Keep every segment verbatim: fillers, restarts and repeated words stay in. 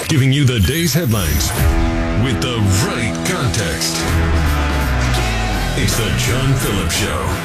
giving you the day's headlines with the right context. It's the John Phillips Show.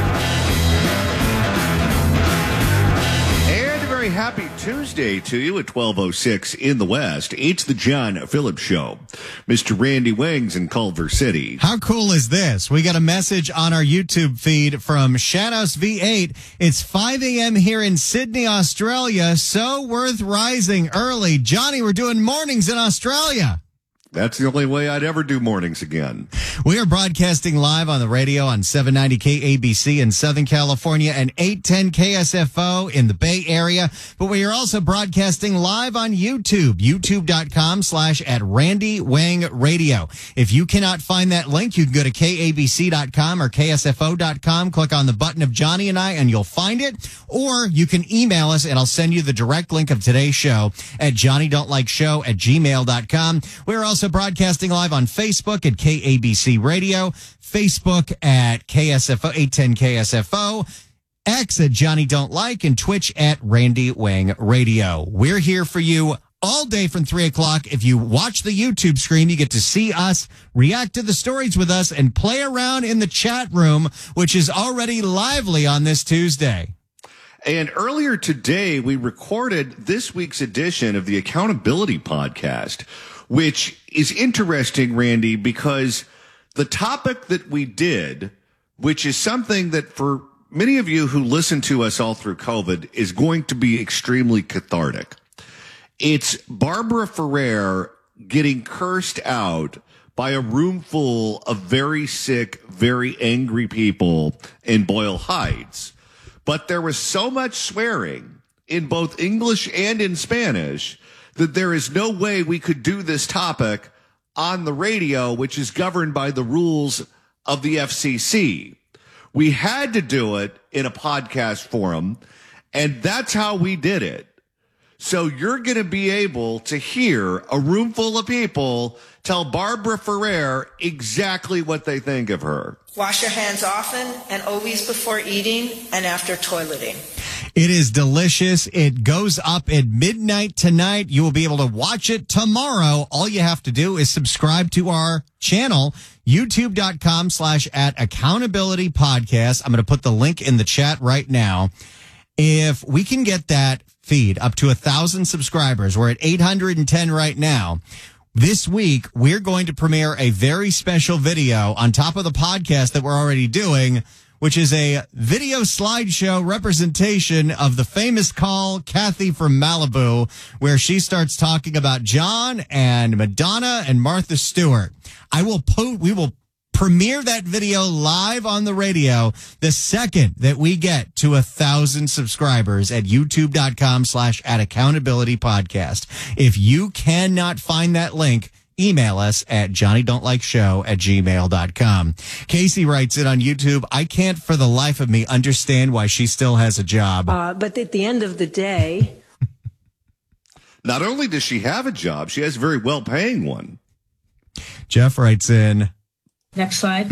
Very happy Tuesday to you at twelve oh six in the West. It's the John Phillips Show. Mister Randy Wings in Culver City. How cool is this? We got a message on our YouTube feed from Shanos V eight. It's five a.m. here in Sydney, Australia. So worth rising early. Johnny, we're doing mornings in Australia. That's the only way I'd ever do mornings again. We are broadcasting live on the radio on seven ninety K A B C in Southern California and eight ten K S F O in the Bay Area. But we are also broadcasting live on YouTube, youtube.com slash at Randy Wang Radio. If you cannot find that link, you can go to K A B C dot com or K S F O dot com, click on the button of Johnny and I, and you'll find it. Or you can email us, and I'll send you the direct link of today's show at johnny don't like show at gmail dot com. We're also broadcasting live on Facebook at K A B C Radio, Facebook at K S F O, eight ten K S F O, X at Johnny Don't Like, and Twitch at Randy Wang Radio. We're here for you all day from three o'clock. If you watch the YouTube stream, you get to see us, react to the stories with us, and play around in the chat room, which is already lively on this Tuesday. And earlier today, we recorded this week's edition of the Accountability Podcast, which is interesting, Randy, because the topic that we did, which is something that for many of you who listen to us all through COVID is going to be extremely cathartic. It's Barbara Ferrer getting cursed out by a room full of very sick, very angry people in Boyle Heights. But there was so much swearing in both English and in Spanish that there is no way we could do this topic on the radio, which is governed by the rules of the F C C. We had to do it in a podcast forum, and that's how we did it. So you're going to be able to hear a room full of people tell Barbara Ferrer exactly what they think of her. Wash your hands often and always before eating and after toileting. It is delicious. It goes up at midnight tonight. You will be able to watch it tomorrow. All you have to do is subscribe to our channel, youtube.com slash at accountability podcast. I'm going to put the link in the chat right now. If we can get that feed up to a thousand subscribers, we're at eight hundred ten right now. This week, we're going to premiere a very special video on top of the podcast that we're already doing, which is a video slideshow representation of the famous call, Kathy from Malibu, where she starts talking about John and Madonna and Martha Stewart. I will po- we will premiere that video live on the radio the second that we get to a thousand subscribers at youtube.com slash at accountability podcast. If you cannot find that link, email us at johnny don't like show at gmail dot com. Casey writes it on YouTube. I can't for the life of me understand why she still has a job. Uh, but at the end of the day, not only does she have a job, she has a very well paying one. Jeff writes in, next slide.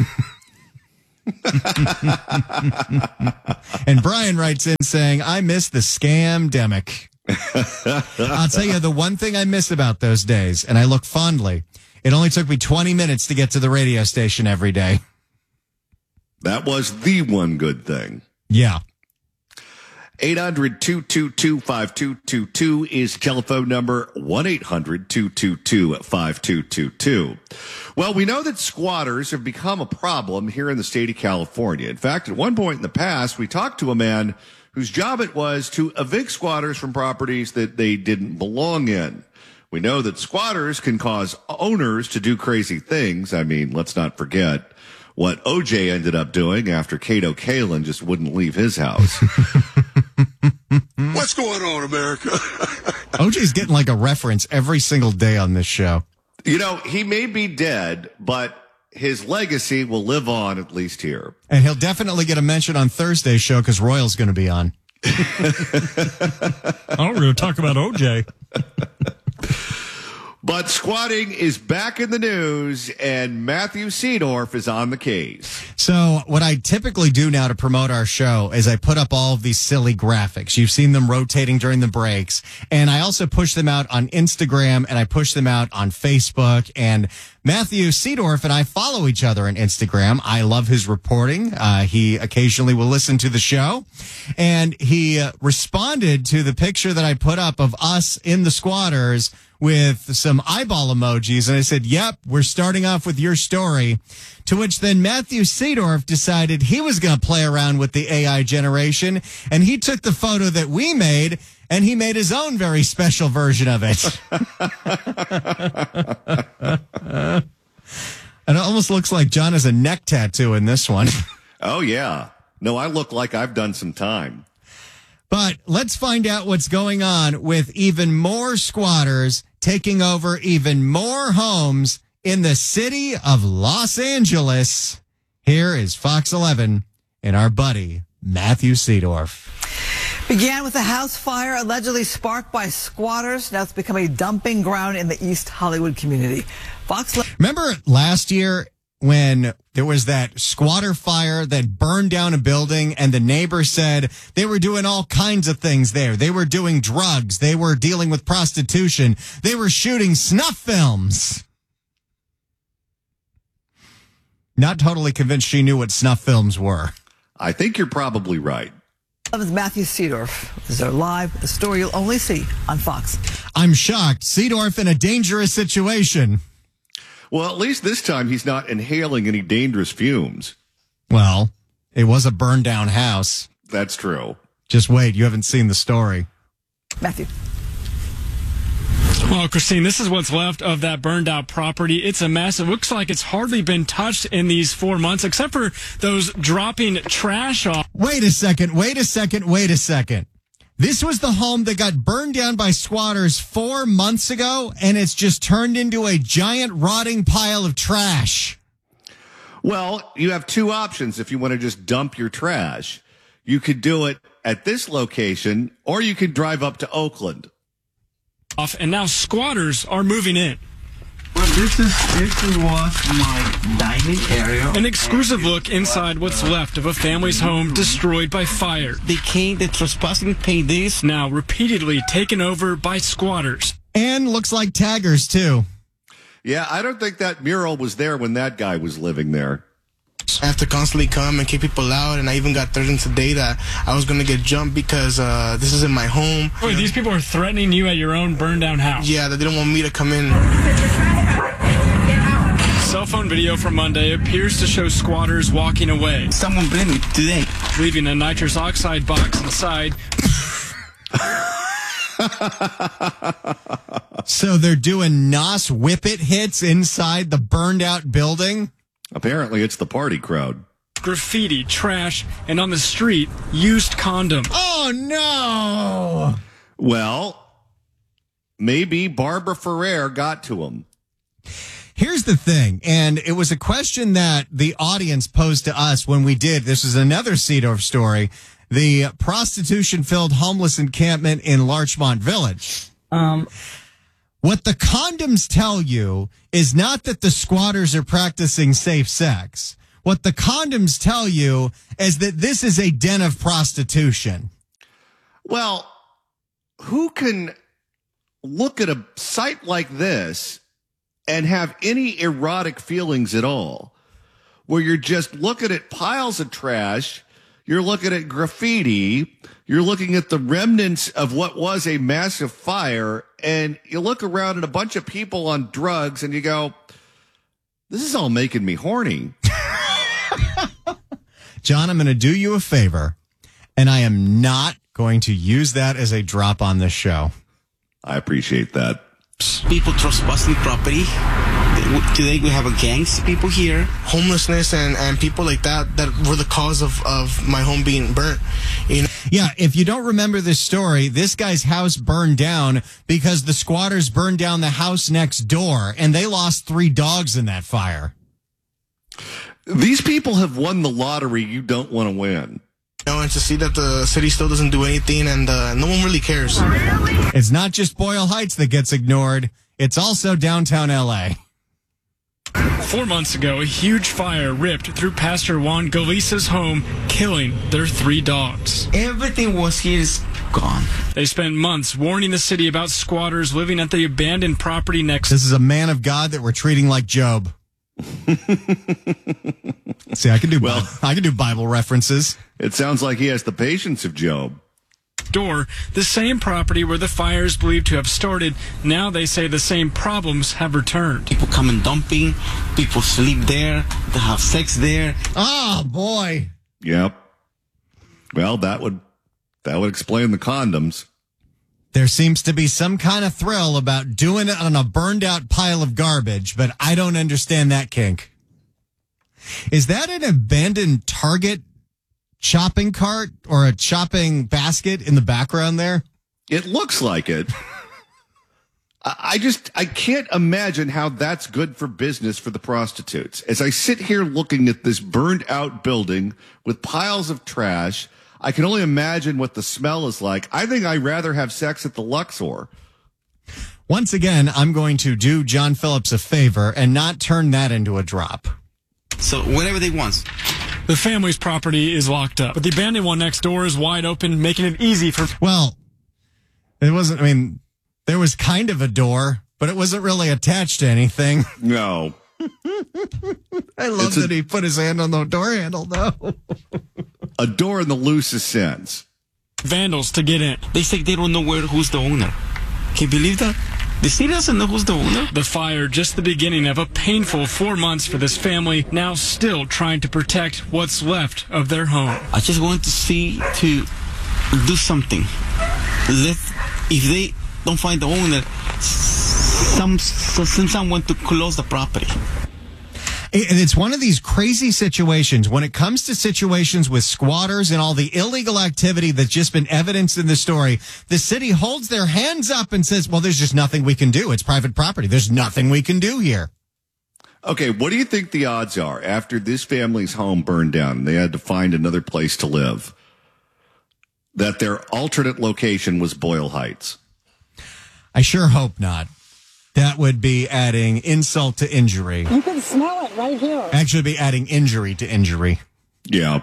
And Brian writes in saying, I miss the scam-demic. I'll tell you the one thing I miss about those days, and I look fondly. It only took me twenty minutes to get to the radio station every day. That was the one good thing. Yeah. eight hundred, two two two, five two two two is telephone number, one eight hundred, two two two, five two two two. Well, we know that squatters have become a problem here in the state of California. In fact, at one point in the past, we talked to a man whose job it was to evict squatters from properties that they didn't belong in. We know that squatters can cause owners to do crazy things. I mean, let's not forget what O J ended up doing after Kato Kalin just wouldn't leave his house. What's going on, America? O J's getting like a reference every single day on this show. You know, he may be dead, but his legacy will live on, at least here. And he'll definitely get a mention on Thursday's show because Royal's going to be on. Oh, we're going to talk about O J. But squatting is back in the news, and Matthew Seedorf is on the case. So what I typically do now to promote our show is I put up all of these silly graphics. You've seen them rotating during the breaks. And I also push them out on Instagram and I push them out on Facebook. And Matthew Seedorf and I follow each other on Instagram. I love his reporting. Uh, he occasionally will listen to the show. And he uh, responded to the picture that I put up of us in the squatters with some eyeball emojis. And I said, yep, we're starting off with your story. To which then Matthew Seedorf decided he was going to play around with the A I generation. And he took the photo that we made and he made his own very special version of it. And it almost looks like John has a neck tattoo in this one. Oh, yeah. No, I look like I've done some time. But let's find out what's going on with even more squatters taking over even more homes in the city of Los Angeles. Here is Fox eleven and our buddy, Matthew Seedorf. Began with a house fire allegedly sparked by squatters. Now it's become a dumping ground in the East Hollywood community. Fox. Remember last year when there was that squatter fire that burned down a building and the neighbor said they were doing all kinds of things there. They were doing drugs. They were dealing with prostitution. They were shooting snuff films. Not totally convinced she knew what snuff films were. I think you're probably right. eleven's Matthew Seedorf. This is our live, a story you'll only see on Fox. I'm shocked. Seedorf in a dangerous situation. Well, at least this time he's not inhaling any dangerous fumes. Well, it was a burned down house. That's true. Just wait. You haven't seen the story. Matthew. Well, Christine, this is what's left of that burned out property. It's a mess. It looks like it's hardly been touched in these four months, except for those dropping trash off. Wait a second. Wait a second. Wait a second. This was the home that got burned down by squatters four months ago, and it's just turned into a giant rotting pile of trash. Well, you have two options if you want to just dump your trash. You could do it at this location, or you could drive up to Oakland. And now squatters are moving in. Well, this is this was my dining area. An exclusive look inside what's left of a family's home destroyed by fire. They came, they trespassing, paid this. Now repeatedly taken over by squatters. And looks like taggers, too. Yeah, I don't think that mural was there when that guy was living there. I have to constantly come and keep people out, and I even got threatened today that I was going to get jumped because uh, this isn't my home. Wait, these people are threatening you at your own burned down house? Yeah, they didn't want me to come in. Cell phone video from Monday appears to show squatters walking away. Someone blamed me today. Leaving a nitrous oxide box inside. So they're doing N O S Whip It hits inside the burned out building? Apparently, it's the party crowd. Graffiti, trash, and on the street, used condoms. Oh, no! Well, maybe Barbara Ferrer got to him. Here's the thing, and it was a question that the audience posed to us when we did. This is another Seedorf story. The prostitution-filled homeless encampment in Larchmont Village. Um... What the condoms tell you is not that the squatters are practicing safe sex. What the condoms tell you is that this is a den of prostitution. Well, who can look at a site like this and have any erotic feelings at all? Where you're just looking at piles of trash, you're looking at graffiti, you're looking at the remnants of what was a massive fire, and you look around at a bunch of people on drugs and you go, this is all making me horny. John, I'm going to do you a favor, and I am not going to use that as a drop on this show. I appreciate that. People trespassing property. Today we have a gangs people here. Homelessness and, and people like that that were the cause of, of my home being burnt. You know? Yeah, if you don't remember this story, this guy's house burned down because the squatters burned down the house next door, and they lost three dogs in that fire. These people have won the lottery you don't want to win. You know, and to see that the city still doesn't do anything and uh, no one really cares. It's not just Boyle Heights that gets ignored. It's also downtown L A. Four months ago, a huge fire ripped through Pastor Juan Galisa's home, killing their three dogs. Everything was here is gone. They spent months warning the city about squatters living at the abandoned property next. This is a man of God that we're treating like Job. See, I can do well. I can do Bible references. It sounds like he has the patience of Job. Door, the same property where the fire is believed to have started. Now they say the same problems have returned. People come and dumping. People sleep there. They have sex there. Oh boy. Yep. Well, that would that would explain the condoms. There seems to be some kind of thrill about doing it on a burned out pile of garbage, but I don't understand that kink. Is that an abandoned Target shopping cart or a shopping basket in the background there? It looks like it. I just, I can't imagine how that's good for business for the prostitutes. As I sit here looking at this burned out building with piles of trash, I can only imagine what the smell is like. I think I'd rather have sex at the Luxor. Once again, I'm going to do John Phillips a favor and not turn that into a drop. So whatever they want. The family's property is locked up, but the abandoned one next door is wide open, making it easy for... Well, it wasn't, I mean, there was kind of a door, but it wasn't really attached to anything. No. I love It's a- that he put his hand on the door handle, though. A door in the loosest sense. vandals to get in. They say they don't know where who's the owner. Can you believe that? The city doesn't know who's the owner. The fire, just the beginning of a painful four months for this family, now still trying to protect what's left of their home. I just want to see to do something. Let if they don't find the owner, some send someone to close the property. And it's one of these crazy situations when it comes to situations with squatters and all the illegal activity that's just been evidenced in the story. The city holds their hands up and says, well, there's just nothing we can do. It's private property. There's nothing we can do here. Okay, what do you think the odds are after this family's home burned down and they had to find another place to live, that their alternate location was Boyle Heights? I sure hope not. That would be adding insult to injury. You can smell it right here. Actually, be adding injury to injury. Yeah.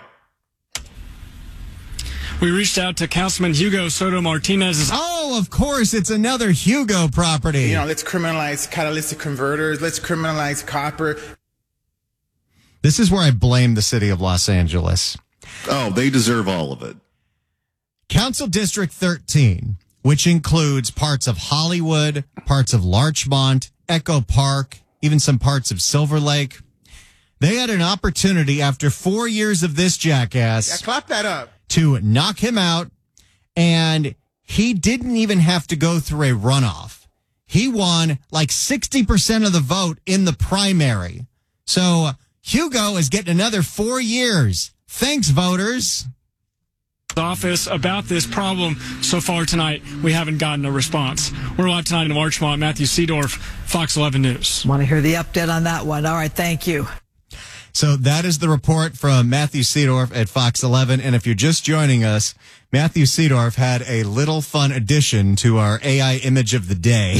We reached out to Councilman Hugo Soto Martinez. Oh, of course, it's another Hugo property. You know, let's criminalize catalytic converters. Let's criminalize copper. This is where I blame the city of Los Angeles. Oh, they deserve all of it. Council District thirteen, which includes parts of Hollywood, parts of Larchmont, Echo Park, even some parts of Silver Lake. They had an opportunity after four years of this jackass Yeah, clap that up. to knock him out, and he didn't even have to go through a runoff. He won like sixty percent of the vote in the primary. So Hugo is getting another four years. Thanks, voters. Office about this problem. So far tonight, we haven't gotten a response. We're live tonight in Larchmont. Matthew Seedorf, Fox eleven News. Want to hear the update on that one? All right, thank you. So that is the report from Matthew Seedorf at Fox eleven. And if you're just joining us, Matthew Seedorf had a little fun addition to our A I image of the day.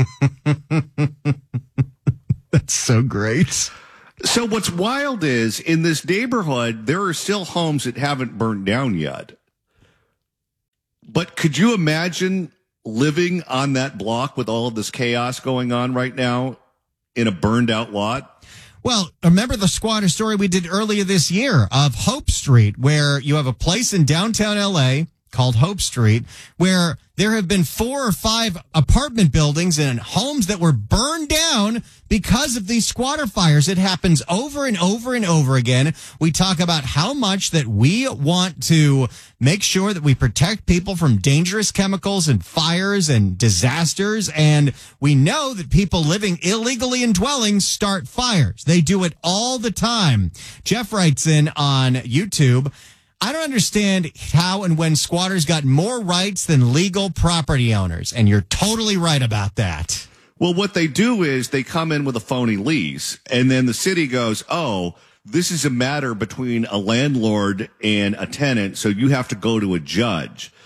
That's so great. So what's wild is in this neighborhood, there are still homes that haven't burned down yet. But could you imagine living on that block with all of this chaos going on right now in a burned out lot? Well, remember the squatter story we did earlier this year of Hope Street, where you have a place in downtown L A called Hope Street, where there have been four or five apartment buildings and homes that were burned down because of these squatter fires. It happens over and over and over again. We talk about how much that we want to make sure that we protect people from dangerous chemicals and fires and disasters. And we know that people living illegally in dwellings start fires. They do it all the time. Jeff writes in on YouTube, I don't understand how and when squatters got more rights than legal property owners. And you're totally right about that. Well, what they do is they come in with a phony lease, and then the city goes, oh, this is a matter between a landlord and a tenant, so you have to go to a judge.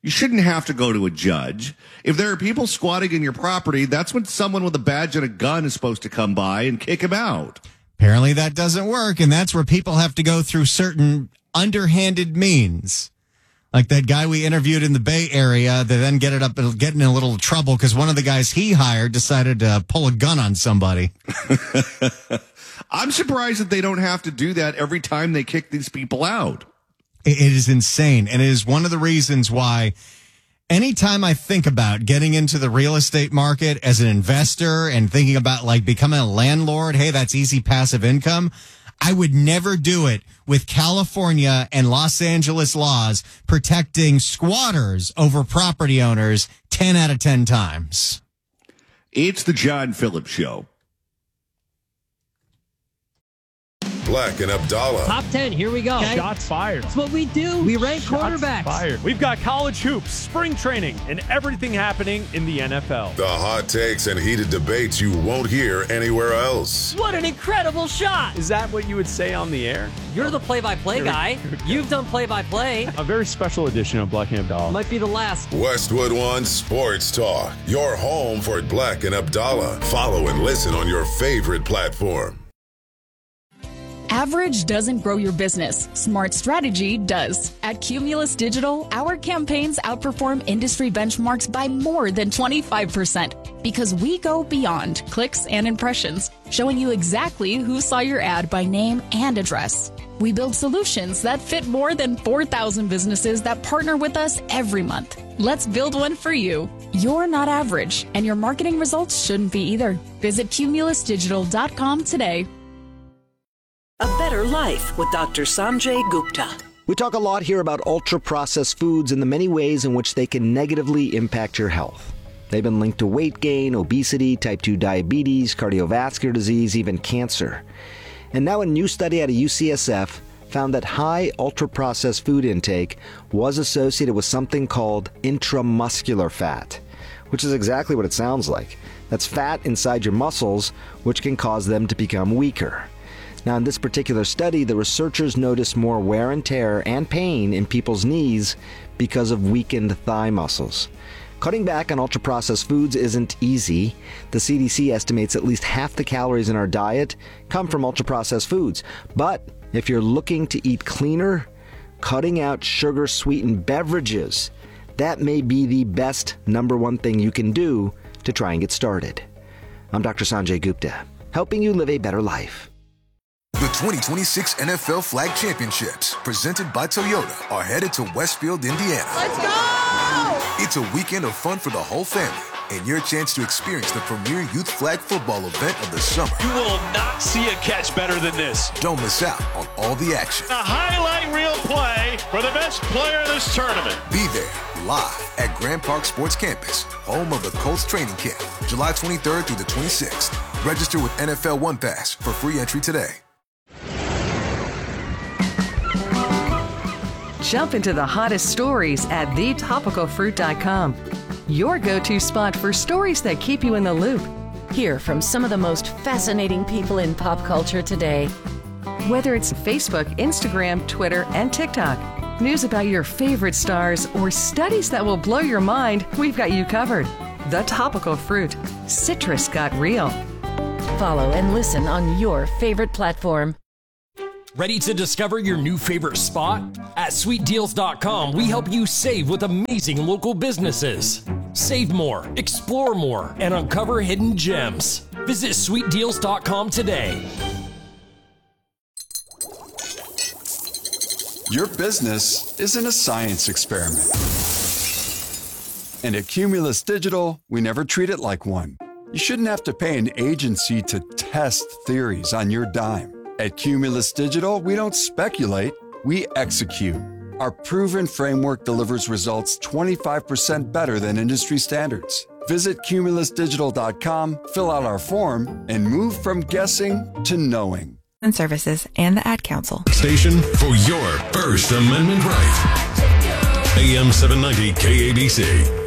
You shouldn't have to go to a judge. If there are people squatting in your property, that's when someone with a badge and a gun is supposed to come by and kick him out. Apparently that doesn't work, and that's where people have to go through certain underhanded means. Like that guy we interviewed in the Bay Area that then get it up and get in a little trouble because one of the guys he hired decided to pull a gun on somebody. I'm surprised that they don't have to do that every time they kick these people out. It is insane. And it is one of the reasons why anytime I think about getting into the real estate market as an investor and thinking about like becoming a landlord, hey, that's easy passive income. I would never do it with California and Los Angeles laws protecting squatters over property owners ten out of ten times. It's the John Phillips Show. Black and Abdallah. Top ten, here we go. Okay. Shots fired. That's what we do. We rank Shots quarterbacks. Fired. We've got college hoops, spring training, and everything happening in the N F L. The hot takes and heated debates you won't hear anywhere else. What an incredible shot. Is that what you would say on the air? You're the play-by-play guy. You've done play-by-play. A very special edition of Black and Abdallah. Might be the last. Westwood One Sports Talk. Your home for Black and Abdallah. Follow and listen on your favorite platform. Average doesn't grow your business. Smart strategy does. At Cumulus Digital, our campaigns outperform industry benchmarks by more than twenty-five percent because we go beyond clicks and impressions, showing you exactly who saw your ad by name and address. We build solutions that fit more than four thousand businesses that partner with us every month. Let's build one for you. You're not average, and your marketing results shouldn't be either. Visit cumulus digital dot com today. A Better Life with Doctor Sanjay Gupta. We talk a lot here about ultra-processed foods and the many ways in which they can negatively impact your health. They've been linked to weight gain, obesity, type two diabetes, cardiovascular disease, even cancer. And now a new study out of U C S F found that high ultra-processed food intake was associated with something called intramuscular fat, which is exactly what it sounds like. That's fat inside your muscles, which can cause them to become weaker. Now, in this particular study, the researchers noticed more wear and tear and pain in people's knees because of weakened thigh muscles. Cutting back on ultra-processed foods isn't easy. The C D C estimates at least half the calories in our diet come from ultra-processed foods. But if you're looking to eat cleaner, cutting out sugar-sweetened beverages, that may be the best number one thing you can do to try and get started. I'm Doctor Sanjay Gupta, helping you live a better life. The twenty twenty-six N F L Flag Championships, presented by Toyota, are headed to Westfield, Indiana. Let's go! It's a weekend of fun for the whole family and your chance to experience the premier youth flag football event of the summer. You will not see a catch better than this. Don't miss out on all the action. A highlight reel play for the best player in this tournament. Be there live at Grand Park Sports Campus, home of the Colts training camp, July twenty-third through the twenty-sixth. Register with N F L One Pass for free entry today. Jump into the hottest stories at the topical fruit dot com. Your go-to spot for stories that keep you in the loop. Hear from some of the most fascinating people in pop culture today. Whether it's Facebook, Instagram, Twitter, and TikTok, news about your favorite stars, or studies that will blow your mind, we've got you covered. The Topical Fruit. Citrus got real. Follow and listen on your favorite platform. Ready to discover your new favorite spot? At sweet deals dot com, we help you save with amazing local businesses. Save more, explore more, and uncover hidden gems. Visit sweet deals dot com today. Your business isn't a science experiment. And at Cumulus Digital, we never treat it like one. You shouldn't have to pay an agency to test theories on your dime. At Cumulus Digital, we don't speculate, we execute. Our proven framework delivers results twenty-five percent better than industry standards. Visit cumulus digital dot com, fill out our form, and move from guessing to knowing. And services and the Ad Council. Station for your First Amendment right. A M seven ninety K A B C.